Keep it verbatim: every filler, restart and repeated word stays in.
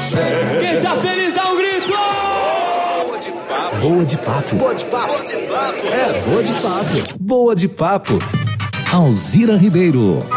Quem tá feliz dá um grito! Boa de papo. Boa de papo. Boa de papo. É, boa de papo. Boa de papo. Alzira Ribeiro.